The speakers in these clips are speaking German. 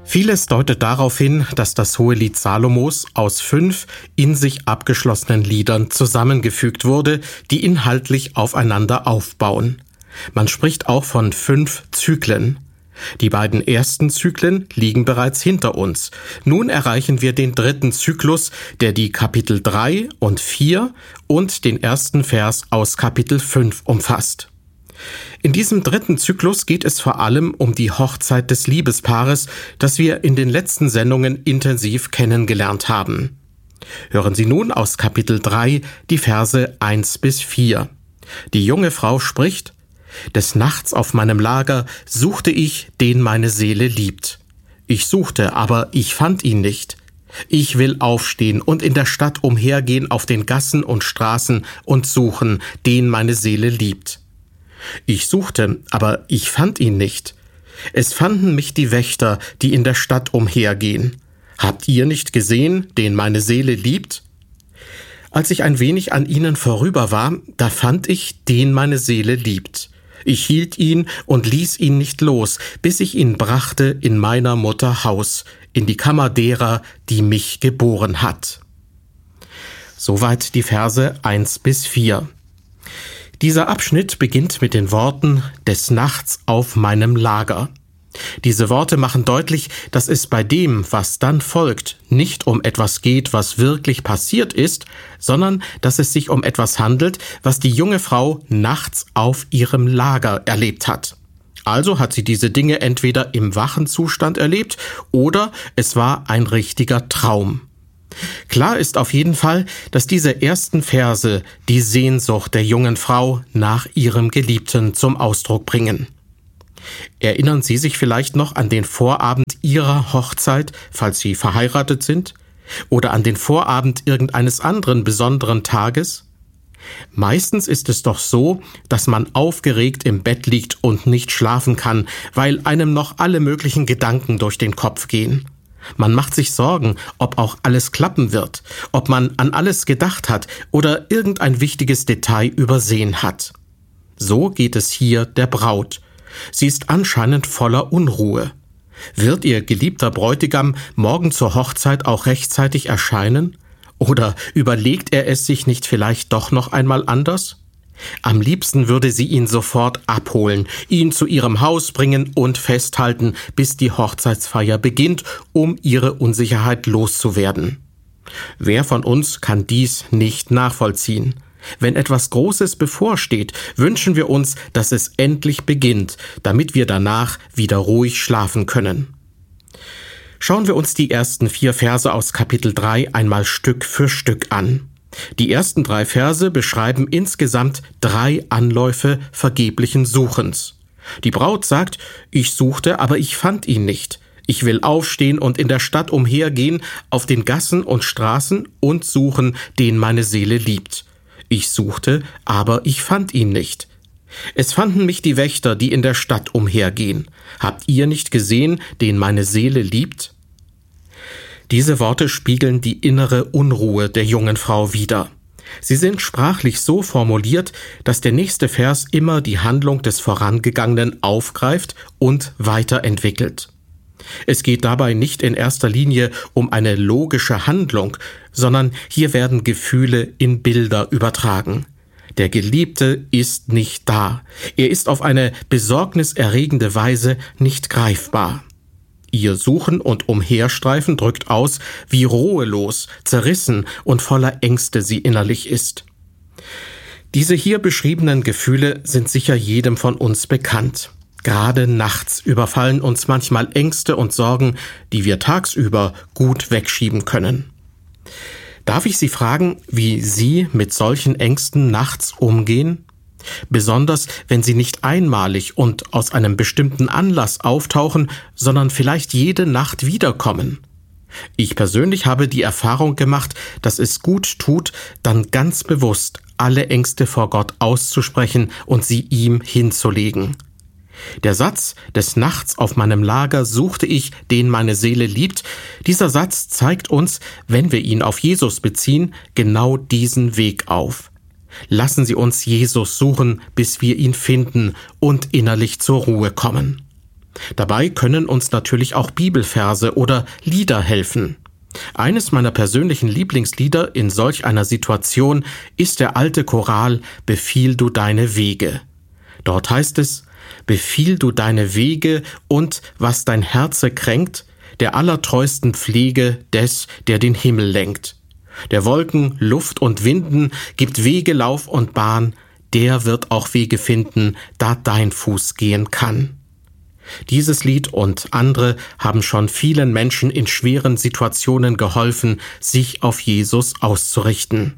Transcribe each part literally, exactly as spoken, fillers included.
Vieles deutet darauf hin, dass das Hohelied Salomos aus fünf in sich abgeschlossenen Liedern zusammengefügt wurde, die inhaltlich aufeinander aufbauen. Man spricht auch von fünf Zyklen. Die beiden ersten Zyklen liegen bereits hinter uns. Nun erreichen wir den dritten Zyklus, der die Kapitel drei und vier und den ersten Vers aus Kapitel fünf umfasst. In diesem dritten Zyklus geht es vor allem um die Hochzeit des Liebespaares, das wir in den letzten Sendungen intensiv kennengelernt haben. Hören Sie nun aus Kapitel drei die Verse eins bis vier. Die junge Frau spricht: Des Nachts auf meinem Lager suchte ich, den meine Seele liebt. Ich suchte, aber ich fand ihn nicht. Ich will aufstehen und in der Stadt umhergehen auf den Gassen und Straßen und suchen, den meine Seele liebt. Ich suchte, aber ich fand ihn nicht. Es fanden mich die Wächter, die in der Stadt umhergehen. Habt ihr nicht gesehen, den meine Seele liebt? Als ich ein wenig an ihnen vorüber war, da fand ich, den meine Seele liebt. Ich hielt ihn und ließ ihn nicht los, bis ich ihn brachte in meiner Mutter Haus, in die Kammer derer, die mich geboren hat. Soweit die Verse eins bis vier. Dieser Abschnitt beginnt mit den Worten des Nachts auf meinem Lager. Diese Worte machen deutlich, dass es bei dem, was dann folgt, nicht um etwas geht, was wirklich passiert ist, sondern dass es sich um etwas handelt, was die junge Frau nachts auf ihrem Lager erlebt hat. Also hat sie diese Dinge entweder im wachen Zustand erlebt oder es war ein richtiger Traum. Klar ist auf jeden Fall, dass diese ersten Verse die Sehnsucht der jungen Frau nach ihrem Geliebten zum Ausdruck bringen. Erinnern Sie sich vielleicht noch an den Vorabend Ihrer Hochzeit, falls Sie verheiratet sind, oder an den Vorabend irgendeines anderen besonderen Tages? Meistens ist es doch so, dass man aufgeregt im Bett liegt und nicht schlafen kann, weil einem noch alle möglichen Gedanken durch den Kopf gehen. Man macht sich Sorgen, ob auch alles klappen wird, ob man an alles gedacht hat oder irgendein wichtiges Detail übersehen hat. So geht es hier der Braut. Sie ist anscheinend voller Unruhe. Wird ihr geliebter Bräutigam morgen zur Hochzeit auch rechtzeitig erscheinen? Oder überlegt er es sich nicht vielleicht doch noch einmal anders? Am liebsten würde sie ihn sofort abholen, ihn zu ihrem Haus bringen und festhalten, bis die Hochzeitsfeier beginnt, um ihre Unsicherheit loszuwerden. Wer von uns kann dies nicht nachvollziehen? Wenn etwas Großes bevorsteht, wünschen wir uns, dass es endlich beginnt, damit wir danach wieder ruhig schlafen können. Schauen wir uns die ersten vier Verse aus Kapitel drei einmal Stück für Stück an. Die ersten drei Verse beschreiben insgesamt drei Anläufe vergeblichen Suchens. Die Braut sagt: Ich suchte, aber ich fand ihn nicht. Ich will aufstehen und in der Stadt umhergehen, auf den Gassen und Straßen und suchen, den meine Seele liebt. Ich suchte, aber ich fand ihn nicht. Es fanden mich die Wächter, die in der Stadt umhergehen. Habt ihr nicht gesehen, den meine Seele liebt? Diese Worte spiegeln die innere Unruhe der jungen Frau wider. Sie sind sprachlich so formuliert, dass der nächste Vers immer die Handlung des Vorangegangenen aufgreift und weiterentwickelt. Es geht dabei nicht in erster Linie um eine logische Handlung, sondern hier werden Gefühle in Bilder übertragen. Der Geliebte ist nicht da. Er ist auf eine besorgniserregende Weise nicht greifbar. Ihr Suchen und Umherstreifen drückt aus, wie ruhelos, zerrissen und voller Ängste sie innerlich ist. Diese hier beschriebenen Gefühle sind sicher jedem von uns bekannt. Gerade nachts überfallen uns manchmal Ängste und Sorgen, die wir tagsüber gut wegschieben können. Darf ich Sie fragen, wie Sie mit solchen Ängsten nachts umgehen? Besonders, wenn sie nicht einmalig und aus einem bestimmten Anlass auftauchen, sondern vielleicht jede Nacht wiederkommen. Ich persönlich habe die Erfahrung gemacht, dass es gut tut, dann ganz bewusst alle Ängste vor Gott auszusprechen und sie ihm hinzulegen. Der Satz, des Nachts auf meinem Lager suchte ich, den meine Seele liebt, dieser Satz zeigt uns, wenn wir ihn auf Jesus beziehen, genau diesen Weg auf. Lassen Sie uns Jesus suchen, bis wir ihn finden und innerlich zur Ruhe kommen. Dabei können uns natürlich auch Bibelverse oder Lieder helfen. Eines meiner persönlichen Lieblingslieder in solch einer Situation ist der alte Choral »Befiehl du deine Wege«. Dort heißt es: »Befiehl du deine Wege und, was dein Herze kränkt, der allertreusten Pflege des, der den Himmel lenkt. Der Wolken, Luft und Winden gibt Wege, Lauf und Bahn, der wird auch Wege finden, da dein Fuß gehen kann.« Dieses Lied und andere haben schon vielen Menschen in schweren Situationen geholfen, sich auf Jesus auszurichten.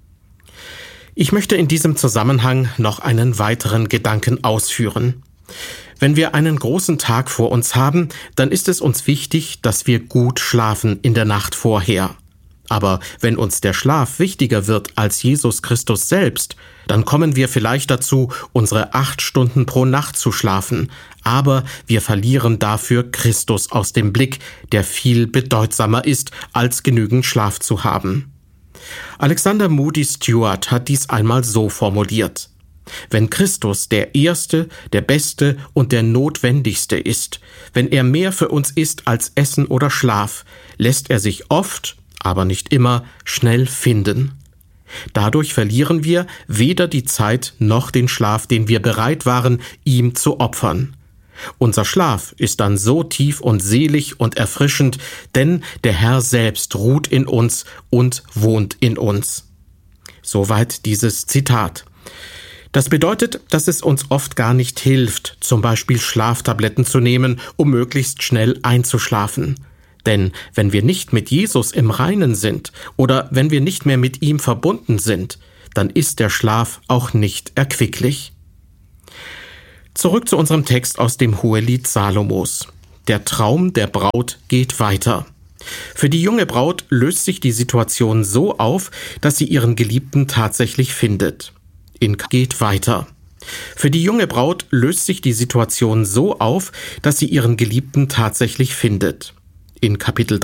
Ich möchte in diesem Zusammenhang noch einen weiteren Gedanken ausführen. Wenn wir einen großen Tag vor uns haben, dann ist es uns wichtig, dass wir gut schlafen in der Nacht vorher. Aber wenn uns der Schlaf wichtiger wird als Jesus Christus selbst, dann kommen wir vielleicht dazu, unsere acht Stunden pro Nacht zu schlafen, aber wir verlieren dafür Christus aus dem Blick, der viel bedeutsamer ist, als genügend Schlaf zu haben. Alexander Moody Stuart hat dies einmal so formuliert: Wenn Christus der Erste, der Beste und der Notwendigste ist, wenn er mehr für uns ist als Essen oder Schlaf, lässt er sich oft, aber nicht immer, schnell finden. Dadurch verlieren wir weder die Zeit noch den Schlaf, den wir bereit waren, ihm zu opfern. Unser Schlaf ist dann so tief und selig und erfrischend, denn der Herr selbst ruht in uns und wohnt in uns. Soweit dieses Zitat. Das bedeutet, dass es uns oft gar nicht hilft, zum Beispiel Schlaftabletten zu nehmen, um möglichst schnell einzuschlafen. Denn wenn wir nicht mit Jesus im Reinen sind oder wenn wir nicht mehr mit ihm verbunden sind, dann ist der Schlaf auch nicht erquicklich. Zurück zu unserem Text aus dem Hohelied Salomos. Der Traum der Braut geht weiter. Für die junge Braut löst sich die Situation so auf, dass sie ihren Geliebten tatsächlich findet. In geht weiter. Für die junge Braut löst sich die Situation so auf, dass sie ihren Geliebten tatsächlich findet. In Kapitel